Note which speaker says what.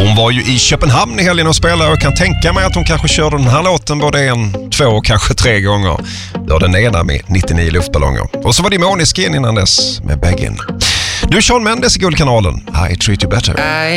Speaker 1: Hon var ju i Köpenhamn i helgen och spelade och kan tänka mig att hon kanske körde den här låten både 1, 2 och kanske 3 gånger. Då den ena med 99 luftballonger. Och så var det Måneskin innan dess med Beggin. Du, Shawn Mendes i Guldkanalen. I treat you better.